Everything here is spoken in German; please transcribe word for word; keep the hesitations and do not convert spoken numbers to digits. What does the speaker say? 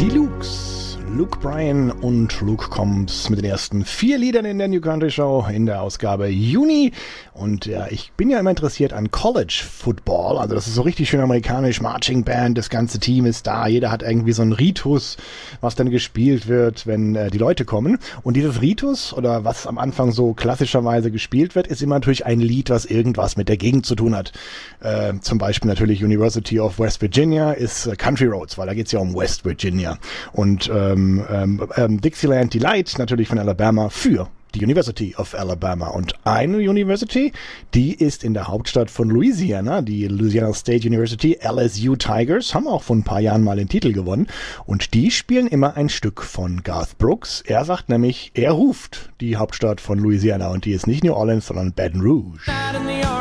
Die Lukes. Luke Bryan und Luke Combs mit den ersten vier Liedern in der New Country Show in der Ausgabe Juni. Und ja, ich bin ja immer interessiert an College Football. Also das ist so richtig schön amerikanisch, Marching Band, das ganze Team ist da. Jeder hat irgendwie so einen Ritus, was dann gespielt wird, wenn äh, die Leute kommen. Und dieses Ritus, oder was am Anfang so klassischerweise gespielt wird, ist immer natürlich ein Lied, was irgendwas mit der Gegend zu tun hat. Äh, zum Beispiel natürlich University of West Virginia ist äh, Country Roads, weil da geht's ja um West Virginia. Und ähm, Ähm, ähm, Dixieland Delight natürlich von Alabama für die University of Alabama. Und eine University, die ist in der Hauptstadt von Louisiana, die Louisiana State University, L S U Tigers, haben auch vor ein paar Jahren mal den Titel gewonnen. Und die spielen immer ein Stück von Garth Brooks. Er sagt nämlich, er ruft die Hauptstadt von Louisiana und die ist nicht New Orleans, sondern Baton Rouge.